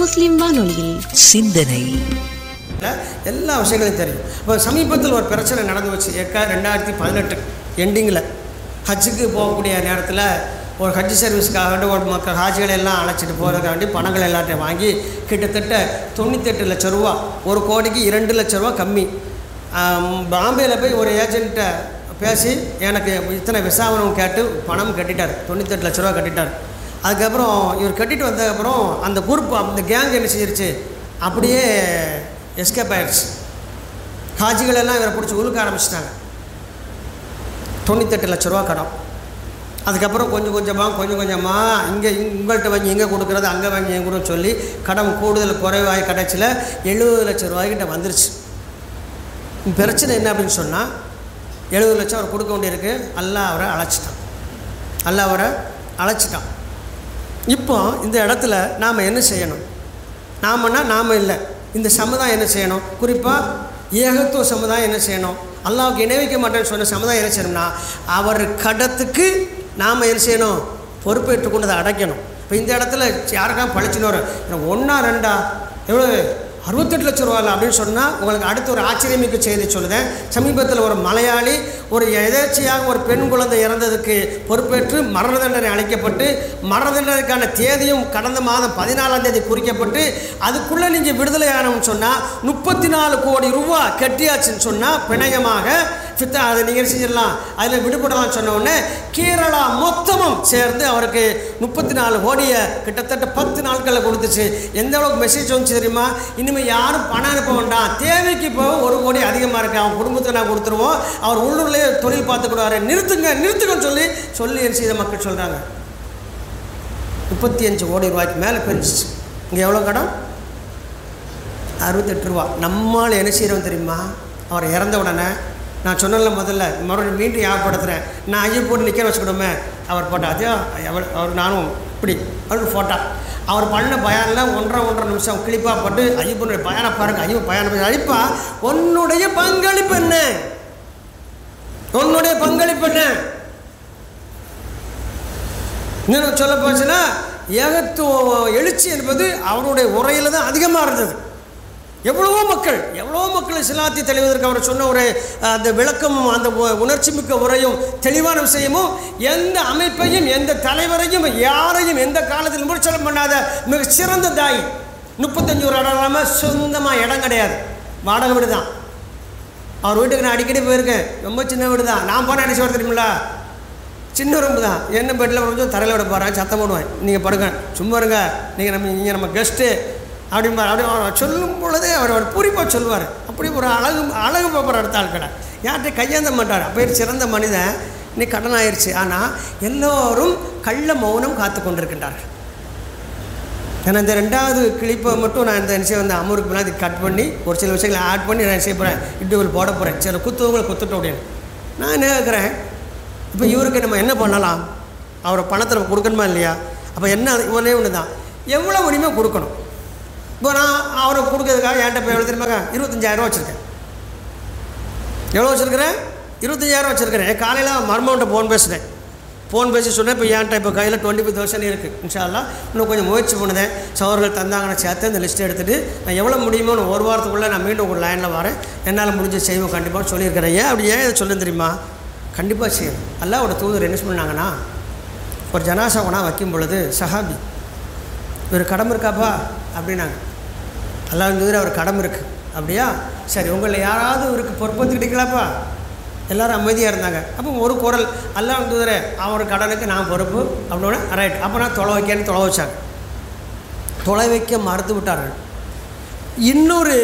முஸ்லிம் வானொலியில் சிந்தனை. எல்லா விஷயங்களையும் தெரியும். இப்போ சமீபத்தில் ஒரு பிரச்சனை நடந்து வச்சு 2018 எண்டிங்கில் ஹஜ்ஜுக்கு போகக்கூடிய நேரத்தில் ஒரு ஹஜ் சர்வீஸ்க்காக ஒரு மக்கள் ஹாஜிகளை எல்லாம் அழைச்சிட்டு போகிறதுக்காண்டி பணங்கள் எல்லாத்தையும் வாங்கி கிட்டத்தட்ட 98 லட்சம் ரூபா, 1 கோடிக்கு 2 லட்சம் ரூபா கம்மி. பாம்பேயில் போய் ஒரு ஏஜென்ட்டை பேசி எனக்கு இத்தனை விசாவனம் கேட்டு பணம் கட்டிட்டார். 98 லட்ச ரூபா கட்டிட்டார். அதுக்கப்புறம் இவர் கட்டிட்டு வந்ததுக்கப்புறம் அந்த குரூப், அந்த கேங் என்ன செஞ்சிருச்சு, அப்படியே எஸ்கேப் ஆகிடுச்சு. ஹாஜிகள் எல்லாம் இவரை பிடிச்சி உழுக்க ஆரம்பிச்சிட்டாங்க. 98 லட்ச ரூபா கடன். அதுக்கப்புறம் கொஞ்சம் கொஞ்சமாக இங்கே உங்கள்கிட்ட வாங்கி இங்கே கொடுக்குறது, அங்கே வாங்கி எங்கே கொடுன்னு சொல்லி கடன் கூடுதல் குறைவாகி கடைசியில் 70 லட்ச ரூபாய்கிட்ட வந்துருச்சு. பிரச்சனை என்ன அப்படின்னு சொன்னால் 70 லட்சம் அவர் கொடுக்க வேண்டியிருக்கு. அல்லாஹ் அவரை அழைச்சிட்டான். இப்போ இந்த இடத்துல நாம் என்ன செய்யணும்? நாம் இல்லை, இந்த சமுதாயம் என்ன செய்யணும்? குறிப்பாக ஏகத்துவ சமுதாயம் என்ன செய்யணும்? அல்லாஹ்வுக்கு இணைவிக்க மாட்டேன்னு சொன்ன சமுதாயம் என்ன செய்யணும்னா, அவர் கடத்துக்கு நாம் என்ன செய்யணும்? பொறுப்பேற்றுக் கொண்டு அதை அடைக்கணும். இப்போ இந்த இடத்துல யாருக்காக பழிச்சுன்னு வரும், 1 2 எவ்வளோ 68 லட்ச ரூபா அப்படின்னு சொன்னால் உங்களுக்கு அடுத்து ஒரு ஆச்சரியமிக்க செய்தி சொல்லுதேன். சமீபத்தில் ஒரு மலையாளி ஒரு எதேர்ச்சியாக ஒரு பெண் குழந்தை இறந்ததுக்கு பொறுப்பேற்று மரண தண்டனை அளிக்கப்பட்டு, மரண தண்டனைக்கான தேதியும் கடந்த மாதம் 14ஆம் தேதி குறிக்கப்பட்டு, அதுக்குள்ளே நீங்கள் விடுதலை ஆகணும்னு சொன்னால் 34 கோடி ரூபா கட்டியாச்சுன்னு சொன்னால் பிணையமாக அதை நீங்கள் செஞ்சிடலாம், அதில் விடுபடலாம்னு சொன்ன உடனே கேரளா மொத்தமும் சேர்ந்து அவருக்கு 34 கோடியை கிட்டத்தட்ட 10 நாட்களில் கொடுத்துச்சு. எந்த அளவுக்கு மெசேஜ் வந்துச்சு தெரியுமா? இனிமேல் யாரும் பணம் அனுப்ப வேண்டாம், தேவைக்கு இப்போ 1 கோடி அதிகமாக இருக்குது, அவன் குடும்பத்தை நான் கொடுத்துருவோம், அவர் உள்ளூர்லேயே தொழில் பார்த்துக்கூடாரு, நிறுத்துங்கன்னு சொல்லி என்ன செய்த மக்கள் சொல்கிறாங்க. 35 கோடி ரூபாய்க்கு மேலே பெருந்துச்சு. இங்கே எவ்வளோ கடன்? 68 ரூபா. நம்மளால் என்ன செய்கிறோம் தெரியுமா? அவர் இறந்த உடனே நான் சொன்னல முதல்ல மறுபடியும் மீண்டும் ஞாபகப்படுத்துகிறேன், நான் ஐயோ போட்டு நிற்க வச்சுக்கிடுமே அவர் போட்டா அதே அவர் நானும் இப்படி அவருக்கு போட்டா அவர் பண்ண பயானில் 1.5 நிமிஷம் கிளிப்பாக போட்டு ஐயப்பனுடைய பயானை பாருங்கள், ஐயோ பயானை அழிப்பா உன்னுடைய பங்களிப்பு என்ன, உன்னுடைய பங்களிப்பு என்ன இன்னும் சொல்ல போச்சுன்னா ஏகத்துவ எழுச்சி என்பது அவருடைய உரையில் தான் அதிகமாக இருந்தது. எவ்வளவோ மக்கள் இஸ்லாத்தை தெளிவதற்கு அவர் சொன்ன ஒரு அந்த விளக்கமும் அந்த உணர்ச்சி மிக்க உரையும் தெளிவான விஷயமும் எந்த அமைப்பையும் எந்த தலைவரையும் யாரையும் எந்த காலத்தில் முடிச்சலம் பண்ணாத மிக சிறந்த தாய். 35 ஒரு இடம் இல்லாமல் சொந்தமாக இடம் கிடையாது, வாடகை வீடு தான். அவர் வீட்டுக்கு நான் அடிக்கடி போயிருக்கேன். ரொம்ப சின்ன வீடு தான். நான் போனால் என்ன செய்வார் தெரியுமில்ல, சின்ன ரூம்பு தான். என்ன பெட்டில் கொஞ்சம் தரையில் விட போகிறேன், சத்தம் போடுவேன், நீங்கள் படுங்க, சும்மா இருங்க, நீங்கள் நம்ம கெஸ்ட்டு அப்படிம்பார். அப்படி சொல்லும் பொழுதே அவர் பூரிப்பாக சொல்லுவார். அப்படி ஒரு அழகு பார்ப்பர் அடுத்த ஆள் கடை யார்கிட்ட கையேந்த மாட்டார். அப்போ சிறந்த மனிதன். இன்னைக்கு கடன் ஆயிடுச்சு. ஆனால் எல்லோரும் கள்ள மௌனம் காத்து கொண்டிருக்கின்றார்கள். ஏன்னா இந்த 2வது கிளிப்பை மட்டும் நான் இந்த விஷயம் வந்து அமருக்கு முன்னாடி கட் பண்ணி ஒரு சில விஷயங்களை ஆட் பண்ணி நான் செய்ய போகிறேன், இண்டிவிஜுவல் போட போகிறேன். சில குத்துவங்களை குத்துட்டோம் அப்படின்னு நான் என்ன கேட்குறேன், இப்போ இவருக்கு நம்ம என்ன பண்ணலாம்? அவரை பணத்தை நம்ம கொடுக்கணுமா இல்லையா? அப்போ என்ன ஒன்றே ஒன்று தான், எவ்வளோ முடியுமோ கொடுக்கணும். இப்போ நான் அவரை கொடுக்கறதுக்காக என்கிட்ட போய் எவ்வளோ தெரியுமாங்க, 25,000 வச்சுருக்கேன். எவ்வளோ வச்சுருக்கிறேன்? 25,000 வச்சுருக்கிறேன். காலையில் மர்மன்ட்ட ஃபோன் பேசி சொன்னேன், இப்போ என்கிட்ட இப்போ கையில் 25,000 இருக்குது. இன்ஷா அல்லாஹ் இன்னும் கொஞ்சம் முயற்சி பண்ணுதேன், சவர்கள் தந்தாங்கன்னு சேர்த்து இந்த லிஸ்ட்டை எடுத்துகிட்டு நான் எவ்வளோ முடியுமோ ஒரு வாரத்துக்குள்ளே நான் மீண்டும் ஒரு லைனில் வரேன், என்னால் முடிஞ்ச செய்வோம் கண்டிப்பாக சொல்லியிருக்கிறேன். ஏன் இதை சொல்ல தெரியுமா? கண்டிப்பாக செய்யணும். அல்லாஹ்வோட தூதர் என்ன சொன்னாங்கன்னா, ஒரு ஜனாசா உணா வைக்கும் பொழுது சஹாபி ஒரு கடமை இருக்காப்பா அப்படின்னாங்க. அல்லாஹ் தூதர் அவர் கடமை இருக்குது. அப்படியா, சரி உங்களை யாராவது இவருக்கு பொறுப்பேற்றுக்கிட்டீங்களாப்பா? எல்லோரும் அமைதியாக இருந்தாங்க. அப்போ ஒரு குரல், அல்லாஹ் தூதரே அவர் கடனுக்கு நான் பொறுப்பு அப்படின்னா ரைட். அப்போ நான் தொலை வச்சாங்க. தொலை வைக்க மறுத்து விட்டார்கள். இன்னொரு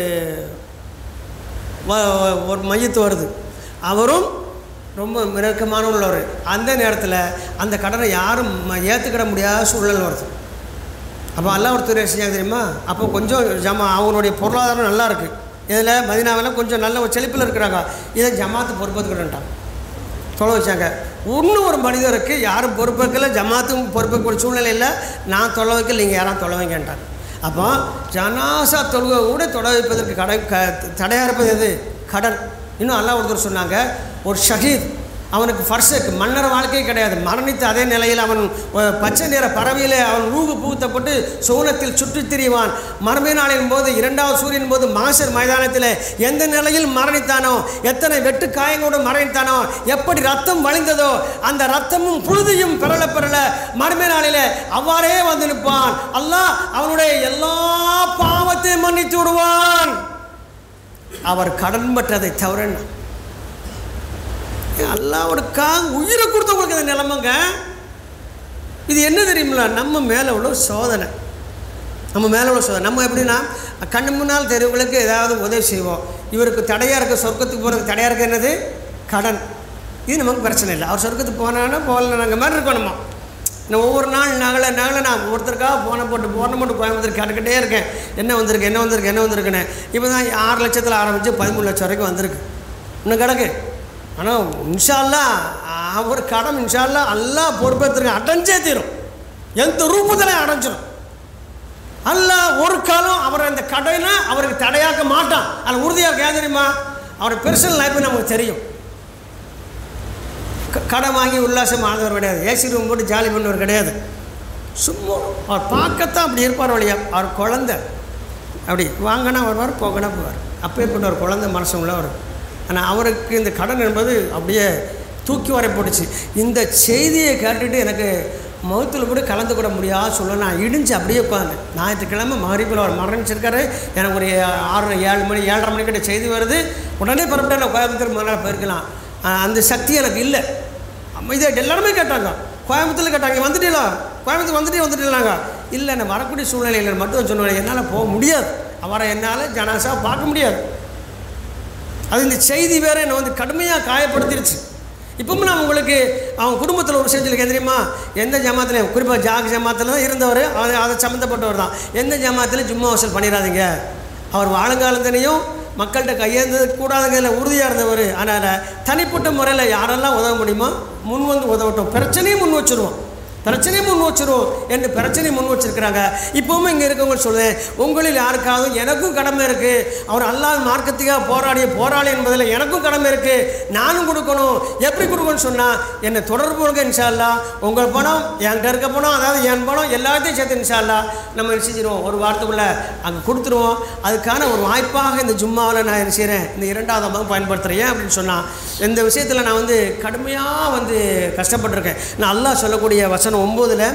ஒரு மையத்து வருது, அவரும் ரொம்ப நெருக்கமான உள்ளவர். அந்த நேரத்தில் அந்த கடனை யாரும் ஏற்றுக்கிட முடியாத சூழல் வருது. அப்போ அல்லாஹ் ஒரு துறை செஞ்சாங்க தெரியுமா? அப்போ கொஞ்சம் அவங்களுடைய பொருளாதாரம் நல்லா இருக்குது. இதில் மதீனாவில் கொஞ்சம் நல்ல ஒரு செழிப்பில் இருக்கிறாங்க. இதை ஜமாத்து பொறுப்பேற்றுக்கிட்டாங்க, தொலை வச்சாங்க. இன்னும் ஒரு மனிதருக்கு யாரும் பொறுப்பேற்கல, ஜமாத்தும் பொறுப்பேற்க சூழ்நிலை இல்லை, நான் தொலை வைக்கல, நீங்கள் யாரும் தொலை வைங்கன்ட்டாங்க. அப்போ ஜனாசா தொழுகை கூட தொலை வைப்பதற்கு தடையாக இருப்பது எது? கடன். இன்னும் அல்லாஹ் ஒருத்தர் சொன்னாங்க, ஒரு ஷஹீத் அவனுக்கு ஃபர்ஸ்ட் மன்னர் வாழ்க்கையே கிடையாது. மரணித்த அதே நிலையில் அவன் பச்சை நிற பறவையிலே அவன் ரூகு புகுத்தப்பட்டு சோனத்தில் சுற்றித் திரிவான். மறுமை நாளின் போது, இரண்டாவது சூரியன் போது மாசர் மைதானத்தில் எந்த நிலையில் மரணித்தானோ, எத்தனை வெட்டு காயங்களோடு மரணித்தானோ, எப்படி ரத்தம் வழிந்ததோ அந்த ரத்தமும் புழுதியும் பெறல மறுமை நாளிலே அவ்வாறே வந்து நிற்பான். அல்லாஹ் அவனுடைய எல்லா பாவத்தையும் மன்னித்து விடுவான். அவர் கடன் பற்றதை தவிர அல்லாஹ்வுக்காக உயிரை கொடுத்தவங்களுக்கு அந்த நிலைமைங்க. இது என்ன தெரியுமில்ல, நம்ம மேலே உள்ள சோதனை. நம்ம எப்படின்னா கண்ணு முன்னால் தெருவுகளுக்கு ஏதாவது உதவி செய்வோம். இவருக்கு தடையாக இருக்க, சொர்க்கத்துக்கு போகிறதுக்கு தடையாக இருக்க என்னது? கடன். இது நமக்கு பிரச்சனை இல்லை. அவர் சொர்க்கத்துக்கு போனான்னா போகல நாங்கள் மாதிரி இருக்கோம். நான் ஒவ்வொரு நாள் நகலை நான் ஒருத்தருக்காக போன போட்டு கோயம்புத்தூர் கேட்டுக்கிட்டே இருக்கேன். என்ன வந்திருக்குன்னு. இப்போ தான் 6 லட்சத்தில் ஆரம்பித்து 13 லட்சம் வரைக்கும் வந்திருக்கு. இன்னும் கிடக்கு. ஆனால் இன்ஷா அல்லாஹ் அவர் கடன் இன்ஷா அல்லாஹ் அல்லாஹ் பொறுப்பேற்றுங்க, அடைஞ்சே தீரும். எந்த ரூபத்தில் அடைஞ்சிடும். அல்லாஹ் ஒரு காலம் அவரை இந்த கடைனா அவருக்கு தடையாக்க மாட்டான். அதில் உறுதியாக ஏன் தெரியுமா? அவரோட பெர்சனல் லைஃப் நமக்கு தெரியும். கடன் வாங்கி உல்லாசம் ஆனவர் கிடையாது. ஏசி ரூம் போட்டு ஜாலி பண்ணவர் கிடையாது. சும்மா அவர் பார்க்கத்தான் அப்படி இருப்பார் வழியா. அவர் குழந்தை அப்படி வாங்கினா வருவார், போகனா போவார். அப்பேற்பட்ட ஒரு குழந்தை மனசு உள்ளவர். ஆனால் அவருக்கு இந்த கடன் என்பது அப்படியே தூக்கி வரை போட்டுச்சு. இந்த செய்தியை கேட்டுட்டு எனக்கு மௌத்தில் கூட கலந்து கூட முடியாது சொல்ல நான் இடிஞ்சு அப்படியே உட்காந்து. ஞாயிற்றுக்கிழமை மகரிபில் அவர் மரணிச்சிருக்காரு. எனக்கு ஒரு 6, 7 மணி 7:30 மணிக்கிட்ட செய்தி வருது. உடனே புறப்பட்டு நான் கோயம்புத்தூர் முதல்ல போயிருக்கலாம். அந்த சக்தி எனக்கு இல்லை. இதை எல்லாருமே கேட்டாங்க. கோயம்புத்தூரில் கேட்டாங்க, வந்துட்டீங்களா? கோயம்புத்தூர் வந்துட்டீங்களாங்க. இல்லை, நான் வரக்கூடிய சூழ்நிலையில் மட்டும் சொன்னேன், என்னால் போக முடியாது. அவரை என்னால் ஜனாசா பார்க்க முடியாது. அது இந்த செய்தி வேறு என்னை வந்து கடுமையாக காயப்படுத்திடுச்சு. இப்பவும் நான் உங்களுக்கு அவன் குடும்பத்தில் ஒரு விஷயம் சொல்லி தெரியுமா? எந்த ஜமாத்திலையும், குறிப்பாக ஜமாத்தில் தான் இருந்தவர், அதை சம்மந்தப்பட்டவர் தான். எந்த ஜமாத்திலையும் ஜும்மா வசூல் பண்ணிடாதீங்க. அவர் வாழுங்காலத்தினையும் மக்கள்கிட்ட கையேந்தது கூடாதுங்கிற உறுதியாக இருந்தவர். அதனால் தனிப்பட்ட முறையில் யாரெல்லாம் உதவ முடியுமோ முன் வந்து உதவட்டும். பிரச்சனையும் முன் வச்சுருவோம் என்று பிரச்சனையை முன் வச்சுருக்கிறாங்க. இப்போவும் இங்கே இருக்கவங்க சொல்லுவேன், உங்களில் யாருக்காவது எனக்கும் கடமை இருக்குது. அவர் அல்லாஹ் மார்க்கத்துக்காக போராளி என்பதில் எனக்கும் கடமை இருக்குது. நானும் கொடுக்கணும். எப்படி கொடுக்கணும்னு சொன்னால் என்னை தொடர்பு கொடுங்க. இன்ஷா அல்லாஹ் உங்கள் பணம் என்கிட்ட இருக்க பணம், அதாவது என் பணம் எல்லாத்தையும் சேர்த்து இன்ஷா அல்லாஹ் நம்ம செஞ்சிடுவோம். ஒரு வாரத்துக்குள்ளே அங்கே கொடுத்துருவோம். அதுக்கான ஒரு வாய்ப்பாக இந்த ஜும்மாவில் நான் என்ன செய்கிறேன், இந்த 2வது அம்மாவும் பயன்படுத்துகிறேன். அப்படின்னு சொன்னால் இந்த விஷயத்தில் நான் வந்து கடுமையாக வந்து கஷ்டப்பட்டிருக்கேன். நான் அல்லாஹ் சொல்லக்கூடிய வசனம் 9ல்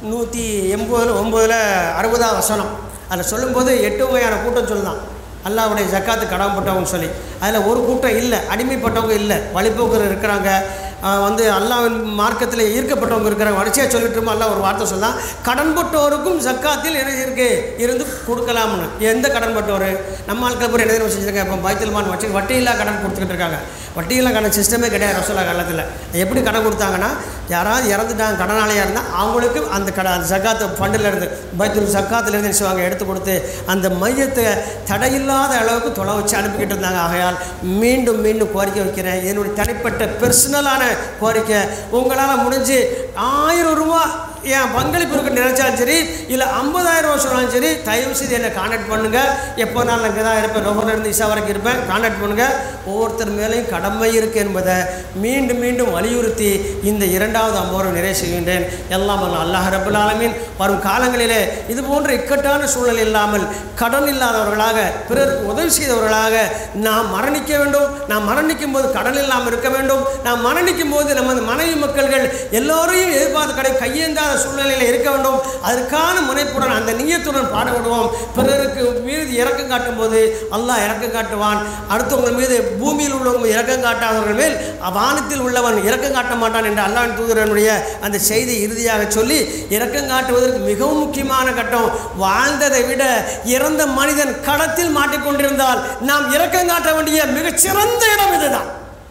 189 60 வசனம். அதில் சொல்லும்போது 8 வகையான கூட்டம் சொல்லுதான். அல்லாஹ்வுடைய ஜக்காத்து கடமைப்பட்டவங்கன்னு சொல்லி அதில் ஒரு கூட்டம் இல்லை, அடிமைப்பட்டவங்க இல்லை, வழிபோக்கர் இருக்கிறாங்க, வந்து அல்லாஹ்வின் மார்க்கத்தில் ஈர்க்கப்பட்டவங்க இருக்கிறாங்க. வரிசையாக சொல்லிட்டு அல்லாஹ் ஒரு வார்த்தை சொல்லலாம், கடன்பட்டோருக்கும் ஜக்காத்தில் என்ன இருக்குது இருந்து கொடுக்கலாம்னு. எந்த கடன்பட்டவர்? நம்ம ஆட்கள் பூரா என்ன செஞ்சுருக்காங்க? இப்போ பைத்துல்மான் வச்சு வட்டியில்லா கடன் கொடுத்துக்கிட்டு இருக்காங்க. வட்டியில்லா கடன் சிஸ்டமே கிடையாது ரசூலா காலத்தில். எப்படி கடன் கொடுத்தாங்கன்னா, யாராவது இறந்துட்டாங்க கடனாளியாக இருந்தால் அவங்களுக்கு அந்த அந்த ஜக்காத்து ஃபண்டில் இருந்து பைத்துல் ஜக்காத்துலேருந்து என்ன செய்வாங்க, எடுத்து கொடுத்து அந்த மையத்தை தடையில்லாத அளவுக்கு தொலை வச்சு அனுப்பிக்கிட்டு இருந்தாங்க. ஆகையால் மீண்டும் கோரிக்கை வைக்கிறேன், என்னுடைய தனிப்பட்ட பெர்சனலான கோரிக்கை, உங்களால் முடிஞ்சு 1000 ரூபா என் பங்களிப்பு இருக்கு நினைச்சாலும் சரி, இல்லை 50,000 ரூபா சொன்னாலும் சரி, தயவு செய்து என்னை கான்டாக்ட் பண்ணுங்கள். எப்போ நான் இங்கே தான் இருப்பேன், லோகர்லேருந்து இசா வரைக்கும் இருப்பேன். கான்டாக்ட் பண்ணுங்கள். ஒவ்வொருத்தர் மேலேயும் கடமை இருக்குது என்பதை மீண்டும் வலியுறுத்தி இந்த 2வது அமர்வை நிறைவு செய்கின்றேன். எல்லாம் அல்லாஹ் ரப்பல் ஆலமீன் வரும் காலங்களிலே இது போன்ற இக்கட்டான சூழல் இல்லாமல் கடன் இல்லாதவர்களாக, பிறருக்கு உதவி செய்தவர்களாக நாம் மரணிக்க வேண்டும். நாம் மரணிக்கும் போது கடன் இல்லாமல் இருக்க வேண்டும். நாம் மரணிக்கும் போது நமது மனைவி மக்கள்கள் எல்லோரையும் எதிர்பார்த்து கையேந்தாத சூழ்நிலையில் இருக்க வேண்டும். அதற்கான முனைப்புடன் அந்த நியத்துடன் பாடுபடுவோம். பிறருக்கு மீது இரக்கம் காட்டும் போது அல்லாஹ் இரக்கம் காட்டுவான். அடுத்தவங்கள் மீது பூமியில் உள்ளவங்க இரக்கம் காட்டாதவர்கள் மேல் வானத்தில் உள்ளவன் இரக்கம் காட்ட மாட்டான் என்று அல்லாஹ்வின் தூதரனுடைய அந்த செய்தி இறுதியாக சொல்லி, இரக்கம் காட்டுவதற்கு மிகவும் முக்கியமான கட்டம், வாழ்ந்ததை விட இறந்த மனிதன் கடத்தில் மாட்டிக்கொண்டிருந்தால் நாம் இரக்கம் காட்ட வேண்டிய மிகச்சிறந்த இடம் இதுதான்.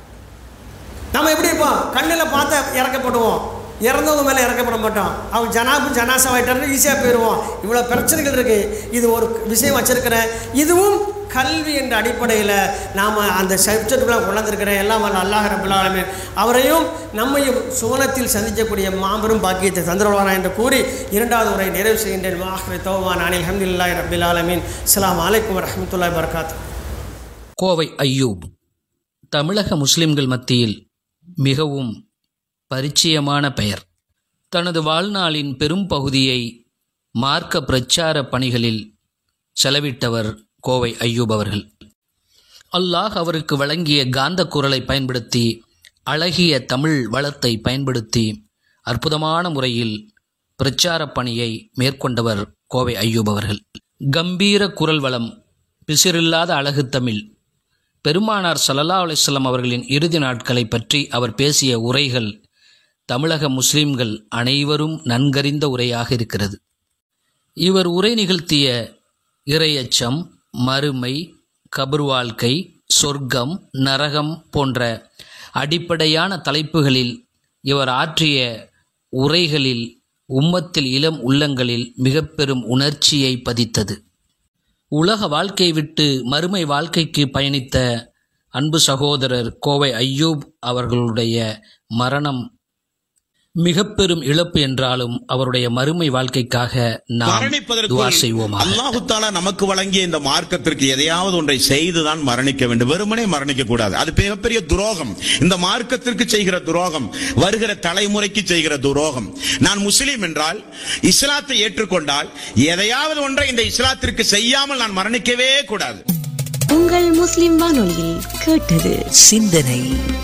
நம்ம எப்படி இருப்போம்? கண்ணில் பார்த்து இறக்கப்படுவோம், இறந்தவங்க மேலே இறக்கப்பட மாட்டோம். அவங்க ஜனாசாவாயிட்டாரு ஈஸியாக போயிடுவோம். இவ்வளோ பிரச்சனைகள் இருக்குது. இது ஒரு விஷயம் வச்சுருக்கிறேன். இதுவும் கல்வி என்ற அடிப்படையில் நாம் அந்த சப்ஜெக்டுலாம் கொண்டிருக்கிறேன். எல்லாம் அல்லாஹ் ரப்பல் ஆலமீன் அவரையும் நம்மையும் சுவனத்தில் சந்திக்கக்கூடிய மாபெரும் பாக்கியத்தை தந்துருவானா என்று கூறி 2வது உரை நிறைவு செய்கின்றேன். வாஹ்ரி தௌபான் அனில் ஹம்துலில்லாஹி ரப்பில் ஆலமீன். அஸ்ஸலாமு அலைக்கும் வரஹ்மத்துல்லாஹி வபரகாத்துஹு. கோவை ஐயூப் தமிழக முஸ்லிம்கள் மத்தியில் மிகவும் பரிச்சயமான பெயர். தனது வாழ்நாளின் பெரும் பகுதியை மார்க்க பிரச்சார பணிகளில் செலவிட்டவர் கோவை ஐயூப் அவர்கள். அல்லாஹ் அவருக்கு வழங்கிய காந்த குரலை பயன்படுத்தி, அழகிய தமிழ் வளத்தை பயன்படுத்தி அற்புதமான முறையில் பிரச்சார பணியை மேற்கொண்டவர் கோவை ஐயூப் அவர்கள். கம்பீர குரல் வளம், பிசிறில்லாத அழகு தமிழ். பெருமானார் ஸல்லல்லாஹு அலைஹி வஸல்லம் அவர்களின் இறுதி நாட்களை பற்றி அவர் பேசிய உரைகள் தமிழக முஸ்லிம்கள் அனைவரும் நன்கறிந்த உரையாக இருக்கிறது. இவர் உரை நிகழ்த்திய இறையச்சம், மறுமை, கபர் வாழ்க்கை, சொர்க்கம், நரகம் போன்ற அடிப்படையான தலைப்புகளில் இவர் ஆற்றிய உரைகளில் உம்மத்தில் இளம் உள்ளங்களில் மிக பெரும் உணர்ச்சியை பதித்தது. உலக வாழ்க்கை விட்டு மறுமை வாழ்க்கைக்கு பயணித்த அன்பு சகோதரர் கோவை ஐயூப் அவர்களுடைய மரணம் மிக பெரும் இழப்பு என்றாலும் அவருடைய மறுமை வாழ்க்கைக்காக நாம் துஆ செய்வோம். அல்லாஹ் தஆலா நமக்கு வழங்கிய இந்த மார்க்கத்திற்கு எதையாவது ஒன்றை செய்துதான் மரணிக்க வேண்டும். வெறுமனே மரணிக்க கூடாது. அது மிகப்பெரிய துரோகம். இந்த மார்க்கத்திற்கு செய்கிற துரோகம், வருகிற தலைமுறைக்கு செய்கிற துரோகம். நான் முஸ்லீம் என்றால், இஸ்லாத்தை ஏற்றுக்கொண்டால், எதையாவது ஒன்றை இந்த இஸ்லாத்திற்கு செய்யாமல் நான் மரணிக்கவே கூடாது. உங்கள் முஸ்லிம் வானொலியில் கேட்டது சிந்தனை.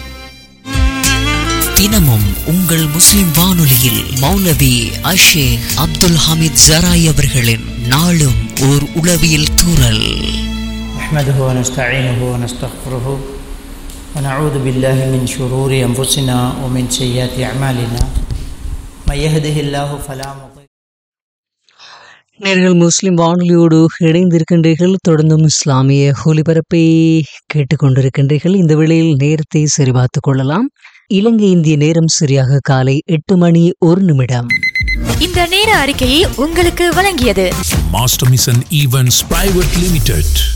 தினமும் உங்கள் முஸ்லிம் வானொலியில் மௌலவி அஷேக் அப்துல் ஹமீத் ஜராய் அவர்களின் நாளும் ஓர் உளவியல் தூறல். நஹ்மதுஹு வ நஸ்தஈனுஹு வ நஸ்தக்ஃபிருஹு வ நஊது பில்லாஹி மின் ஷுரூரி அன்ஃபுஸினா வ மின் ஸய்யிஆத்தி அமாலினா மன் யஹ்திஹில்லாஹு ஃபலா முضில்ல. நேர்கள் முஸ்லிம் வானொலியோடு இணைந்திருக்கின்றீர்கள். தொடர்ந்தும் இஸ்லாமிய ஒலிபரப்பை கேட்டுக்கொண்டிருக்கின்றீர்கள். இந்த வேளையில் நேரத்தை சரிபார்த்துக் கொள்ளலாம். இலங்கை இந்திய நேரம் சரியாக காலை 8:01. இந்த நேர அறிக்கையை உங்களுக்கு வழங்கியது master mission events private limited.